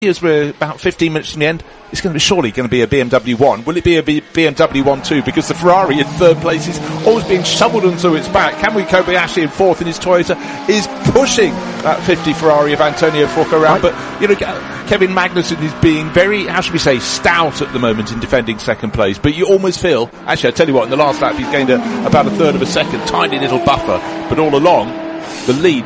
as we're about 15 minutes from the end, it's surely going to be a BMW 1. Will it be a BMW 1-2? Because the Ferrari in third place is always being shoveled onto its back. Kamui Kobayashi in fourth in his Toyota is pushing that 50 Ferrari of Antonio Fuoco around. But, Kevin Magnussen is being very, how should we say, stout at the moment in defending second place. But you almost feel, actually, I tell you what, in the last lap he's gained about a third of a second, tiny little buffer. But all along, the lead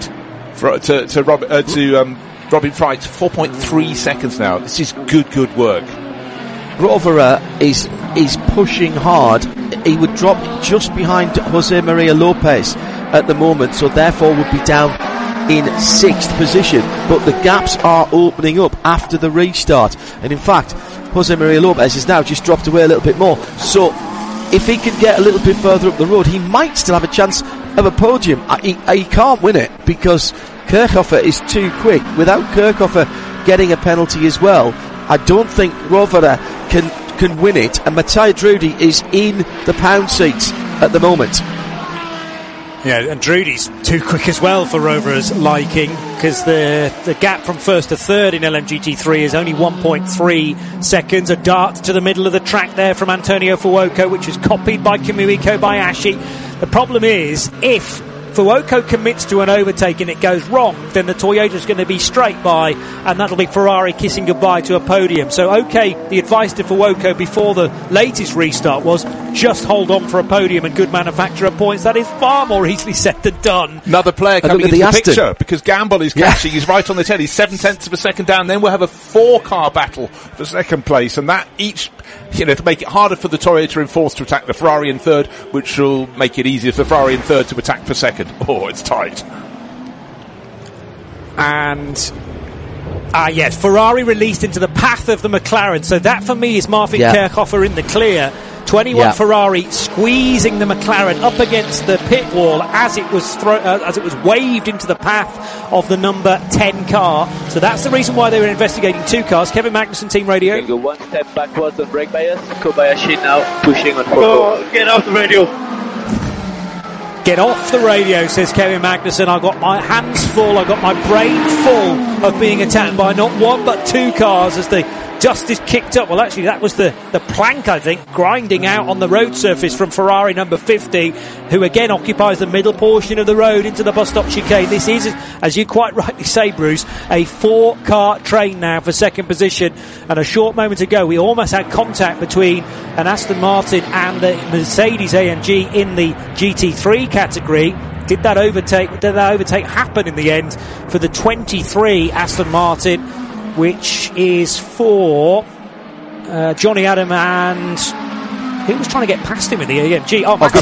to Robin Freight, 4.3 seconds now. This is good work. Rovera is pushing hard. He would drop just behind Jose Maria Lopez at the moment, so therefore would be down in 6th position. But the gaps are opening up after the restart. And in fact, Jose Maria Lopez has now just dropped away a little bit more. So if he can get a little bit further up the road, he might still have a chance of a podium. He can't win it because Kirchhofer is too quick. Without Kirchhofer getting a penalty as well, I don't think Rovera can win it, and Matteo Drudi is in the pound seats at the moment. Yeah, and Drudy's too quick as well for Rovera's liking, because the gap from first to third in LMGT3 is only 1.3 seconds. A dart to the middle of the track there from Antonio Fuoco, which is copied by Kamui Kobayashi. The problem is, if Fuoco commits to an overtake and it goes wrong, then the Toyota's going to be straight by, and that'll be Ferrari kissing goodbye to a podium. So, the advice to Fuoco before the latest restart was just hold on for a podium and good manufacturer points. That is far more easily said than done. Another player coming into the picture, because Gamble is catching. He's right on the tail. He's 0.7 of a second down. Then we'll have a 4-car battle for second place, and that each, to make it harder for the Toyota in fourth to attack the Ferrari in third, which will make it easier for Ferrari in third to attack for second. Oh, it's tight. And yes, Ferrari released into the path of the McLaren. So that for me is Marvin Kirchhofer in the clear. 21 Ferrari squeezing the McLaren up against the pit wall as it was waved into the path of the number 10 car. So that's the reason why they were investigating 2 cars. Kevin Magnussen, Team Radio. Go one step backwards on brake bias. Kobayashi now pushing on Fuoco. Get off the radio. Get off the radio, says Kevin Magnussen. I've got my hands full, I've got my brain full of being attacked by not 1 but 2 cars as the dust is kicked up. Well, actually, that was the plank, I think, grinding out on the road surface from Ferrari number 50, who again occupies the middle portion of the road into the bus stop chicane. This is, as you quite rightly say, Bruce, a 4-car train now for second position. And a short moment ago, we almost had contact between an Aston Martin and the Mercedes-AMG in the GT3 category. Did that overtake happen in the end for the 23 Aston Martin, which is for Johnny Adam and who was trying to get past him in the AMG?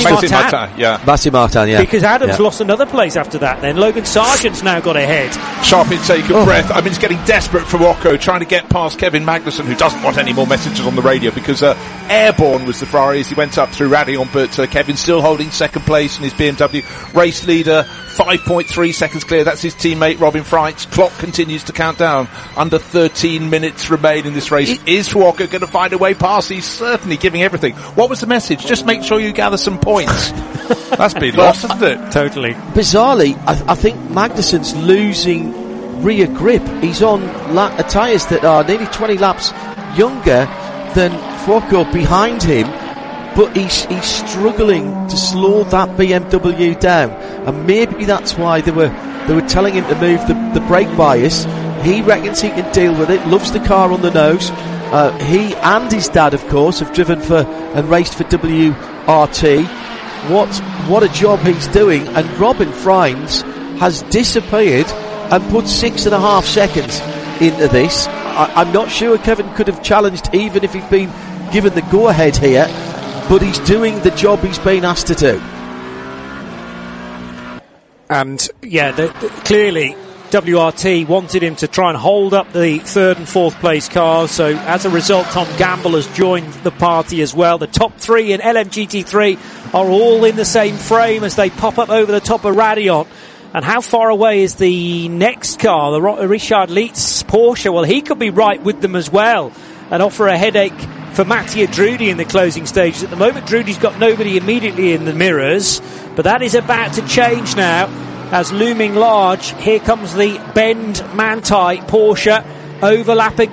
Matty Martin, yeah. Because Adams lost another place after that then. Logan Sargent's now got ahead. Sharp intake of breath. I mean, it's getting desperate for Fuoco, trying to get past Kevin Magnussen, who doesn't want any more messages on the radio, because airborne was the Ferrari as he went up through Raidillon, but Kevin still holding second place in his BMW. Race leader, 5.3 seconds clear. That's his teammate Robin Freight. Clock continues to count down. Under 13 minutes remain in this race. Is Fuoco going to find a way past? He's certainly giving everything. What was the message? Just make sure you gather some points. That's been lost, hasn't it? Totally. Bizarrely, I think Magnussen's losing rear grip. He's on tyres that are nearly 20 laps younger than Fuoco behind him, but he's struggling to slow that BMW down, and maybe that's why they were telling him to move the brake bias. He reckons he can deal with it, loves the car on the nose. He and his dad, of course, have driven for and raced for WRT. What a job he's doing, and Robin Frijns has disappeared and put 6.5 seconds into this. I'm not sure Kevin could have challenged even if he'd been given the go-ahead here, but he's doing the job he's been asked to do. And clearly WRT wanted him to try and hold up the 3rd and 4th place cars, so as a result Tom Gamble has joined the party as well. The top 3 in LMGT3 are all in the same frame as they pop up over the top of Raidillon. And how far away is the next car, the Richard Lietz Porsche? Well, he could be right with them as well and offer a headache for Mattia Drudi in the closing stages. At the moment, Drudi's got nobody immediately in the mirrors, but that is about to change now, as looming large, here comes the Bend Manthey Porsche, overlapping